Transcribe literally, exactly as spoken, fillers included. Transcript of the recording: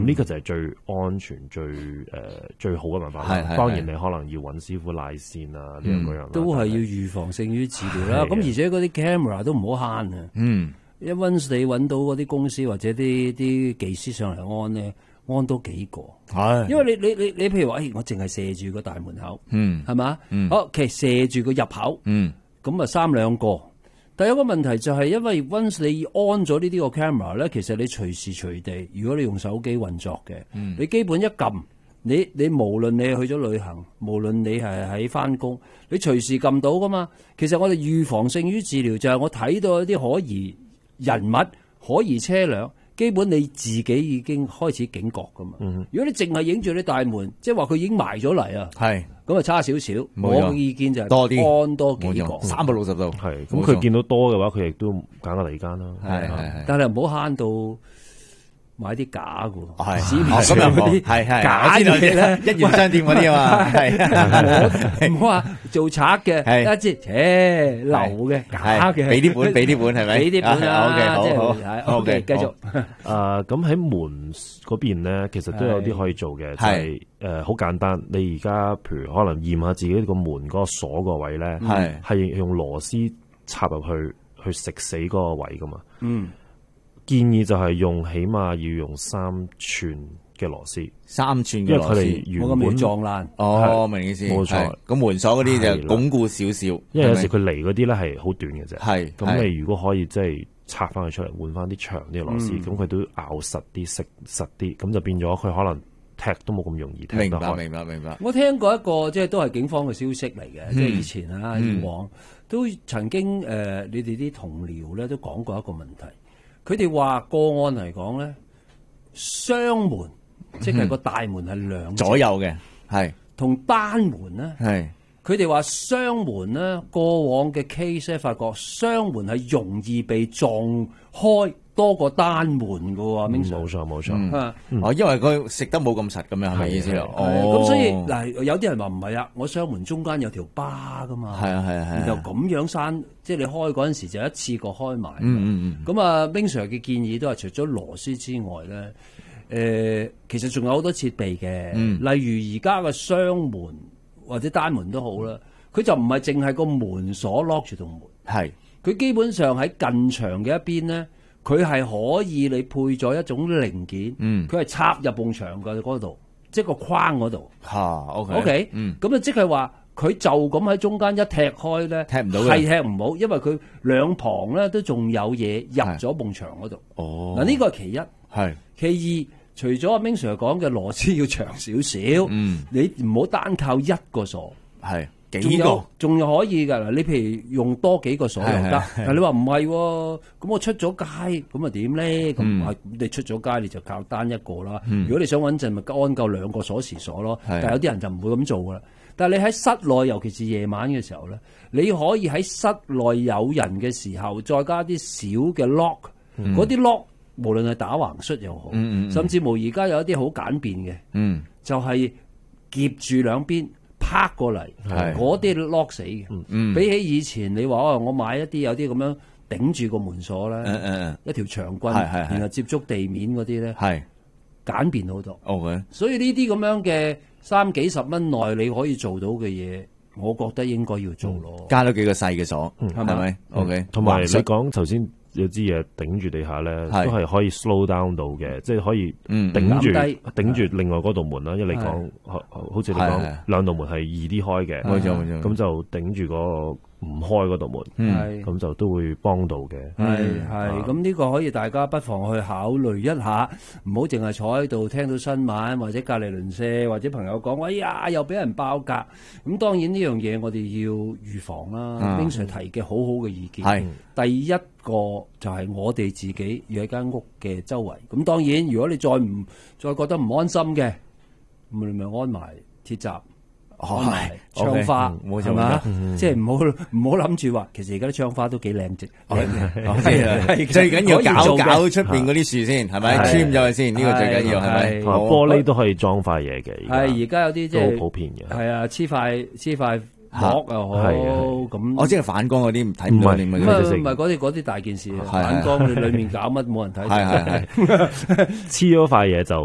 呢個就係最安全、最誒、呃、最好嘅辦法啦。當然你可能要揾師傅拉線啊，呢樣嗰樣都係要預防勝於治療啦。咁而且嗰啲 camera 都唔好慳啊。嗯，一 once 你揾到嗰啲公司或者啲啲技師上嚟安咧，安多幾個。係，因為你你你你譬如話，誒、哎，我淨係射住個大門口，嗯，係嘛，嗯，好，其實射住個入口，嗯，咁啊三兩個。第一個問題就係因為 once 你安咗呢啲個 camera 咧，其實你隨時隨地，如果你用手機運作嘅，嗯、你基本一撳，你你無論你去咗旅行，無論你係喺翻工，你隨時撳到噶嘛。其實我哋預防勝於治療，就係我睇到一啲可疑人物、可疑車輛。基本你自己已經開始警覺噶嘛。嗯、如果你淨係影住你大門，即係話佢已經埋咗嚟啊。係咁啊，差少少。我嘅意見就係多啲，安多幾個， 三百六十度。 係咁，佢見到多嘅話，佢亦都揀個第二間啦。 係係係，但係唔好慳到買啲假嘅。 係市面上嗰啲係係假嘅嘢咧， 一元商店嗰啲啊嘛。係唔好話做賊嘅，一支誒流嘅假嘅， 俾啲本俾啲本係咪？ 俾啲本啦。 OK 好好。 OK 繼續。 誒咁喺門嗰邊咧，其實都有啲可以做嘅，就係誒好簡單。你而家譬如可能驗下自己個門嗰個鎖個位咧，係係用螺絲插入去去食死嗰個位噶嘛。嗯，建議就係用起碼要用三寸嘅螺絲， 三寸嘅螺絲， 因為佢哋原本撞爛。 哦，明意思。冇錯，咁門鎖嗰啲就鞏固少少。 因為有時佢嚟嗰啲咧係好短嘅啫。係，咁你如果可以即係拆翻佢出嚟，換翻啲長啲嘅螺絲，咁佢都咬實啲、食實啲，咁就變咗佢可能踢都冇咁容易踢得開。 明白，明白，明白。 我聽過一個即係都係警方嘅消息嚟嘅，即係以前啊，以往都曾經誒，你哋啲同僚咧都講過一個問題。佢哋話個案嚟講咧，雙門即係個大門係兩左右嘅，係同單門咧係。佢哋話雙門咧，過往嘅 case 咧，發覺雙門係容易被撞開多過單門㗎喎。 冇錯冇錯， 哦，因為佢食得冇咁實咁樣，係咪意思啊？哦， 咁所以嗱，有啲人話唔係啊，我雙門中間有條疤㗎嘛。係啊係啊係。然後咁樣閂，即係你開嗰陣時就一次過開埋。嗯嗯嗯。咁啊，Ming Sir嘅建議都係除咗螺絲之外咧，誒，其實仲有好多設備嘅，例如而家嘅雙門。或者單門都好啦，佢就唔係淨係個門鎖 lock 住棟門，係佢基本上喺近牆嘅一邊咧，佢係可以你配咗一種零件，嗯，佢係插入埲牆嘅嗰度，即係個框嗰度。嚇 ，OK，OK，嗯，咁啊，即係話佢就咁喺中間一踢開咧， 踢唔到嘅， 係踢唔好，因為佢兩旁咧都仲有嘢入咗埲牆嗰度。哦，嗱呢個係其一，係其二。除咗阿 Ming Sir 講嘅螺絲要長少少，嗯，你唔好單靠一個鎖，係幾個，仲有可以㗎嗱。你譬如用多幾個鎖又得，但你話唔係，咁我出咗街，咁啊點咧？咁啊、嗯，你出咗街你就靠單一個啦。嗯、如果你想穩陣，咪安夠兩個鎖匙鎖咯。但係有啲人就唔會咁做㗎啦。但係你喺室內，尤其是夜晚嘅時候咧，你可以喺室內有人嘅時候，再加啲小嘅 lock，嗰啲 lock。無論係打橫摔又好，嗯嗯、甚至乎而家有一啲好簡便嘅，嗯、就係夾住兩邊拍過嚟，嗰啲 lock 死嘅。嗯、比起以前你話哦，我買一啲有啲咁樣頂住個門鎖咧，嗯嗯、一條長棍，然後接觸地面嗰啲咧，係簡便好多。Okay. 所以呢啲咁樣嘅三幾十蚊內你可以做到嘅嘢，我覺得應該要做咯。 嗯、加多幾個細嘅鎖，係咪？OK， 同埋你講頭先。有啲嘢頂住地下咧，都係可以 slow down 到嘅，即係可以頂住頂住另外嗰道門啦。因為你講好似你講兩道門係易啲開嘅，冇錯冇錯，咁就頂住嗰個唔開嗰道門，咁就都會幫到嘅。 係係，咁呢個可以大家不妨去考慮一下，唔好淨係坐喺度聽到新聞或者隔離鄰舍或者朋友講，哎呀又俾人爆格。咁當然呢樣嘢我哋要預防啦。Ming Sir提嘅好好嘅意見，係第一個就係我哋自己要喺間屋嘅周圍。咁當然如果你再唔再覺得唔安心嘅，咁你咪安埋鐵閘。安埋窗花，係嘛？即係唔好唔好諗住話，其實而家啲窗花都幾靚啫。 係最緊要搞搞出邊嗰啲樹先，係咪？穿咗佢先，呢個最緊要係咪？ 玻璃都可以裝塊嘢嘅。 係而家有啲即係好普遍嘅。 係啊，黐塊黐塊膜又好咁。 我即係反光嗰啲睇唔到點嘅。 唔係唔係嗰啲嗰啲大件事，反光你裏面搞乜冇人睇。 係係係， 黐咗塊嘢就。